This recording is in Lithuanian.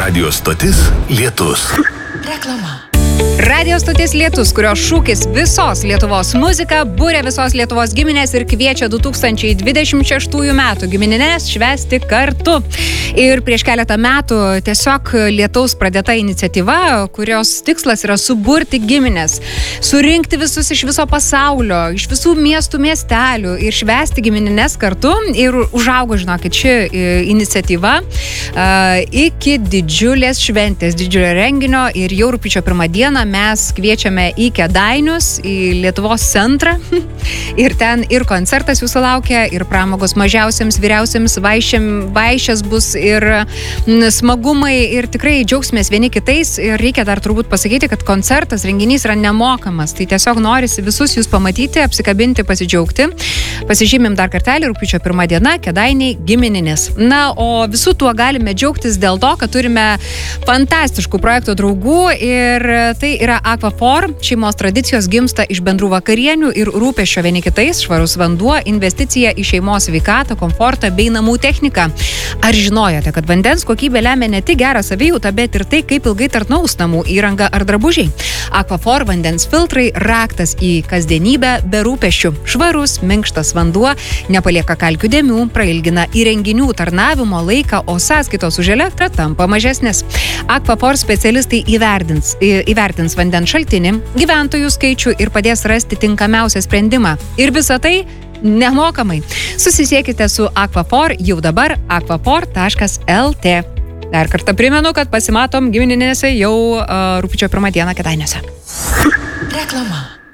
Radio stotis Lietus. Reklama. Radio stotis Lietus, kurios šūkis visos Lietuvos muzika, būrė visos Lietuvos giminės ir kviečia 2026 metų giminės švęsti kartu. Ir prieš keletą metų tiesiog Lietaus pradėta iniciatyva, kurios tikslas yra suburti giminės, surinkti visus iš viso pasaulio, iš visų miestų, miestelių ir švęsti giminės kartu. Ir užaugo, žinokit, ši iniciatyva iki didžiulės šventės, didžiulio renginio ir jau rugpjūčio 1 dieną mes kviečiame į Kėdainius, į Lietuvos centrą ir ten ir koncertas jūsų laukia, ir pramogos mažiausiams, vyriausiams, vaišės bus ir smagumai ir tikrai džiaugsimės vieni kitais ir reikia dar turbūt pasakyti, kad koncertas, renginys yra nemokamas, tai tiesiog norisi visus jūs pamatyti, apsikabinti, pasidžiaugti. Pasižymim dar kartelį, rugpjūčio 1 diena, Kėdainiai gimininis. Na, o visų tuo galime džiaugtis dėl to, kad turime fantastiškų projekto draugų ir tai yra Aquafor, šeimos tradicijos gimsta iš bendrų vakarienių ir rūpesčio vieni kitais, švarus vanduo, investicija į šeimos sveikatą, komfortą bei namų techniką. Ar žinojote, kad vandens kokybė lemia ne tik gerą savijautą, bet ir tai, kaip ilgai tarnaus namų įranga ar drabužiai? Aquafor vandens filtrai raktas į kasdienybę be rūpesčių. Švarus, minkštas vanduo, nepalieka kalkių dėmių, prailgina įrenginių tarnavimo laiką, o sąskaitos už elektrą tampa mažesnės. Aquafor specialistai įvertins vandens šaltinį, gyventojų skaičių ir padės rasti tinkamiausią sprendimą. Ir visą tai nemokamai. Susisiekite su Aquafor jau dabar aquafor.lt. Dar kartą primenu, kad pasimatom gimininėse jau rugpjūčio 1 dieną Kėdainiuose. Reklama.